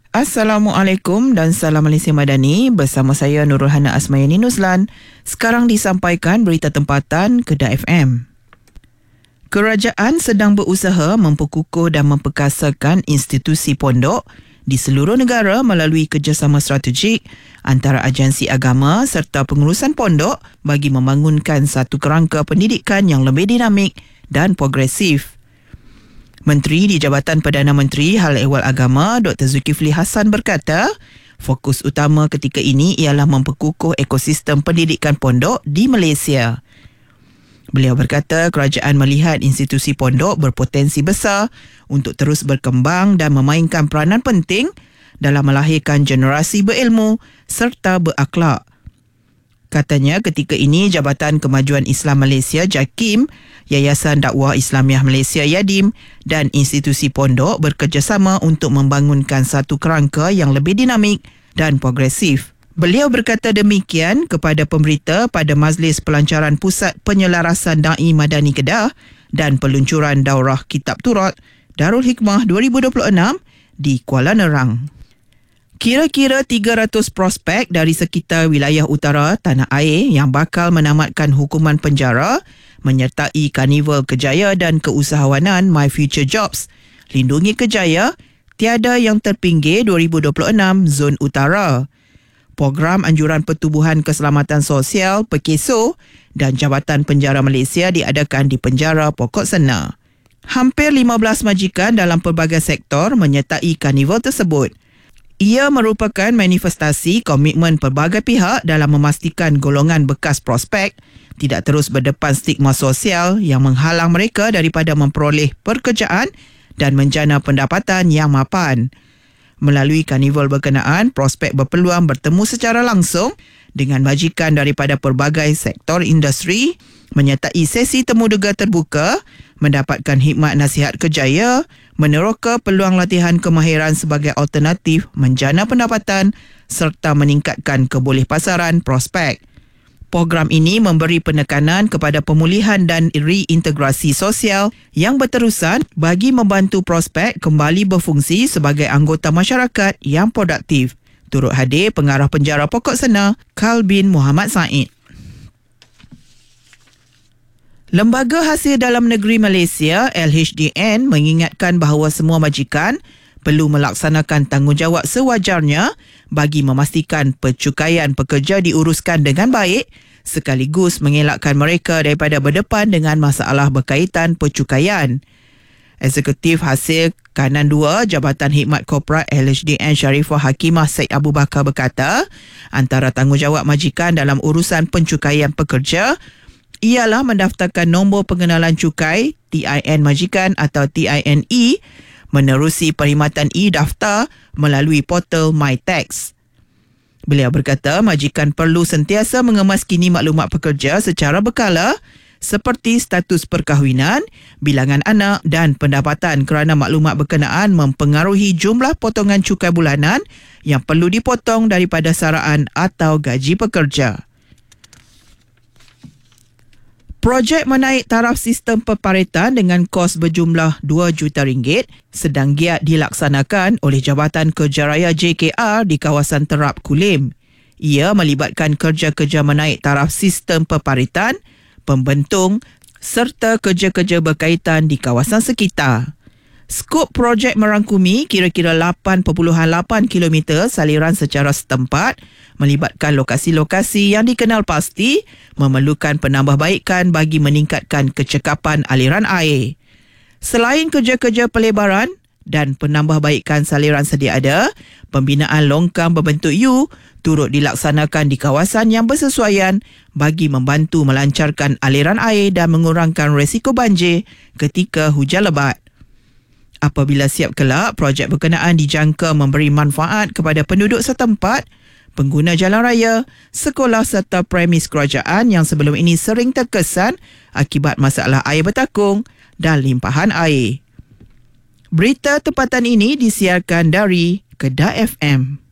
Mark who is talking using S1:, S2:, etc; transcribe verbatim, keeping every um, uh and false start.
S1: Assalamualaikum dan salam Malaysia Madani. Bersama saya Nurul Hana Asmayani Nuzlan. Sekarang disampaikan berita tempatan Kedah F M. Kerajaan sedang berusaha memperkukuh dan memperkasakan institusi pondok di seluruh negara melalui kerjasama strategik antara agensi agama serta pengurusan pondok bagi membangunkan satu kerangka pendidikan yang lebih dinamik dan progresif. Menteri di Jabatan Perdana Menteri Hal Ehwal Agama Doktor Zulkifli Hassan berkata, fokus utama ketika ini ialah memperkukuh ekosistem pendidikan pondok di Malaysia. Beliau berkata kerajaan melihat institusi pondok berpotensi besar untuk terus berkembang dan memainkan peranan penting dalam melahirkan generasi berilmu serta berakhlak. Katanya ketika ini Jabatan Kemajuan Islam Malaysia JAKIM, Yayasan Dakwah Islamiah Malaysia YADIM dan institusi pondok bekerjasama untuk membangunkan satu kerangka yang lebih dinamik dan progresif. Beliau berkata demikian kepada pemberita pada Majlis Pelancaran Pusat Penyelarasan Da'i Madani Kedah dan peluncuran Daurah Kitab Turat Darul Hikmah dua ribu dua puluh enam di Kuala Nerang. Kira-kira tiga ratus prospek dari sekitar wilayah utara tanah air yang bakal menamatkan hukuman penjara menyertai Karnival Kejaya dan Keusahawanan My Future Jobs, Lindungi Kejaya, Tiada Yang Terpinggir dua ribu dua puluh enam Zon Utara. Program Anjuran Pertubuhan Keselamatan Sosial P K S O dan Jabatan Penjara Malaysia diadakan di Penjara Pokok Sena. Hampir lima belas majikan dalam pelbagai sektor menyertai karnival tersebut. Ia merupakan manifestasi komitmen pelbagai pihak dalam memastikan golongan bekas prospek tidak terus berdepan stigma sosial yang menghalang mereka daripada memperoleh pekerjaan dan menjana pendapatan yang mapan. Melalui karnival berkenaan, prospek berpeluang bertemu secara langsung dengan majikan daripada pelbagai sektor industri, menyertai sesi temuduga terbuka, mendapatkan khidmat nasihat kerjaya, meneroka peluang latihan kemahiran sebagai alternatif menjana pendapatan serta meningkatkan kebolehpasaran prospek. Program ini memberi penekanan kepada pemulihan dan reintegrasi sosial yang berterusan bagi membantu prospek kembali berfungsi sebagai anggota masyarakat yang produktif. Turut hadir Pengarah Penjara Pokok Sena, Kal bin Muhammad Said. Lembaga Hasil Dalam Negeri Malaysia L H D N mengingatkan bahawa semua majikan perlu melaksanakan tanggungjawab sewajarnya bagi memastikan pencukaian pekerja diuruskan dengan baik sekaligus mengelakkan mereka daripada berdepan dengan masalah berkaitan pencukaian. Eksekutif Hasil Kanan dua Jabatan Khidmat Korporat L H D N Sharifah Hakimah Syed Abu Bakar berkata, antara tanggungjawab majikan dalam urusan pencukaian pekerja ialah mendaftarkan nombor pengenalan cukai T I N majikan atau T I N E, menerusi perkhidmatan e-daftar melalui portal MyTax. Beliau berkata majikan perlu sentiasa mengemaskini maklumat pekerja secara berkala seperti status perkahwinan, bilangan anak dan pendapatan kerana maklumat berkenaan mempengaruhi jumlah potongan cukai bulanan yang perlu dipotong daripada saraan atau gaji pekerja. Projek menaik taraf sistem peparitan dengan kos berjumlah dua juta ringgit sedang giat dilaksanakan oleh Jabatan Kerja Raya J K R di kawasan Terap Kulim. Ia melibatkan kerja-kerja menaik taraf sistem peparitan, pembentung serta kerja-kerja berkaitan di kawasan sekitar. Skop projek merangkumi kira-kira lapan perpuluhan lapan kilometer saliran secara setempat, melibatkan lokasi-lokasi yang dikenal pasti, memerlukan penambahbaikan bagi meningkatkan kecekapan aliran air. Selain kerja-kerja pelebaran dan penambahbaikan saliran sedia ada, pembinaan longkang berbentuk U turut dilaksanakan di kawasan yang bersesuaian bagi membantu melancarkan aliran air dan mengurangkan risiko banjir ketika hujan lebat. Apabila siap kelak, projek berkenaan dijangka memberi manfaat kepada penduduk setempat, pengguna jalan raya, sekolah serta premis kerajaan yang sebelum ini sering terkesan akibat masalah air bertakung dan limpahan air. Berita tempatan ini disiarkan dari Kedah F M.